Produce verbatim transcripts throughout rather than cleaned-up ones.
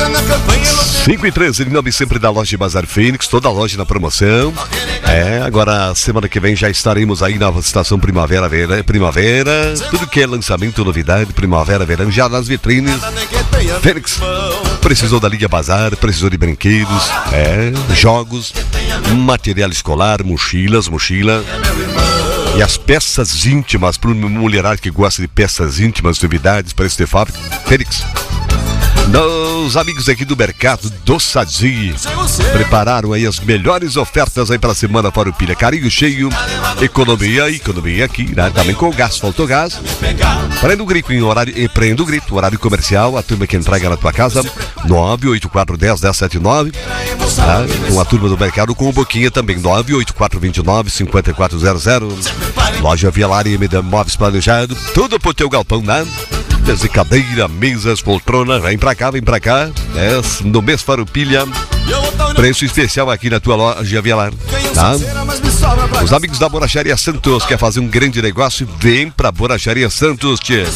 cinco e treze, em nome sempre da loja de Bazar Fênix, toda a loja na promoção. É, agora semana que vem já estaremos aí na estação Primavera, Verão, Primavera, tudo que é lançamento, novidade, Primavera, Verão, já nas vitrines. Fênix, precisou da linha Bazar, precisou de brinquedos, é, jogos, material escolar, mochilas, mochila. E as peças íntimas, para uma mulherada que gosta de peças íntimas, novidades, preço de fábrica, Fênix. Os amigos aqui do Mercado do Sadi prepararam aí as melhores ofertas aí para a semana Farroupilha. Carinho cheio, economia, economia aqui, né? Também com gás, faltou gás. Prenda o grito em horário, e prenda o grito, horário comercial, a turma que entrega na tua casa, nove oito quatro um zero, um zero sete nove, tá? Com a turma do Mercado, com o Boquinha também, nove oito quatro dois nove, cinco quatro zero zero. Loja Vielar e M D Móveis Planejado, tudo pro teu galpão, né? Desde cadeira, mesas, poltrona, vem pra cá, vem pra cá, é, no mês Farroupilha, preço especial aqui na tua loja Vielar, tá? Os amigos da Borracharia Santos, quer fazer um grande negócio, vem pra Borracharia Santos, tchê.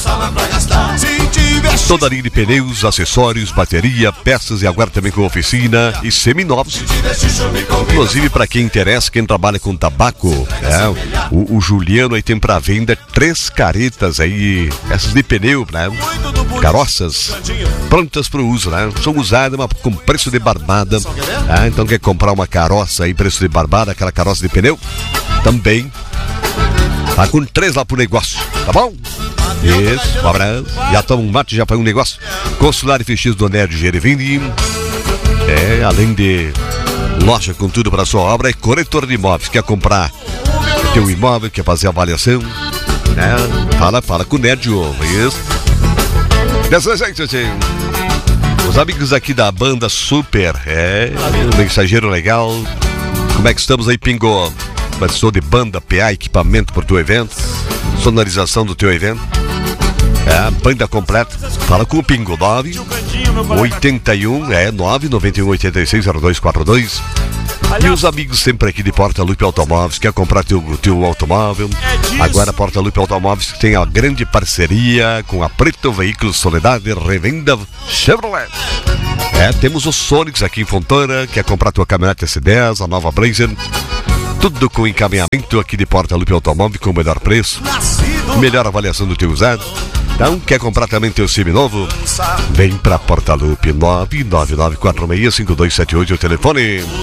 Toda linha de pneus, acessórios, bateria, peças e agora também com oficina e seminovos. Inclusive para quem interessa, quem trabalha com tabaco, é, o, o Juliano aí tem para venda três caretas aí, essas de pneu, né? Caroças prontas para o uso, né? São usadas, mas com preço de barbada. Tá? Então quer comprar uma caroça aí, preço de barbada, aquela caroça de pneu, também tá com três lá pro negócio, tá bom? Isso, um abraço. Já toma um mate, já faz um negócio. Consular e Fichis do Nerd Gerivini. É, além de loja com tudo para sua obra, é corretor de imóveis. Quer comprar o teu imóvel, quer fazer avaliação, né? Fala, fala com o Nerd Ovo, isso. Dessa gente, assim, os amigos aqui da banda Super, é, um mensageiro legal. Como é que estamos aí, Pingo? Participou de banda, P A, equipamento para o teu evento, sonorização do teu evento. É, banda completa. Fala com o Pingo, nove oito um, é, nove nove um oito seis zero dois quatro dois. E os amigos sempre aqui de Porta Lupe Automóveis, quer comprar teu, teu automóvel? Agora Porta Lupe Automóveis tem a grande parceria com a Preto Veículos Soledade, revenda Chevrolet. É, temos os Sonics aqui em Fontana, quer comprar tua caminhonete S dez, a nova Blazer. Tudo com encaminhamento aqui de Porta Lupe Automóvel com o melhor preço, melhor avaliação do teu usado. Então, quer comprar também teu seminovo? Vem pra Porta Lupe, nove nove nove quatro seis cinco dois sete oito, o telefone.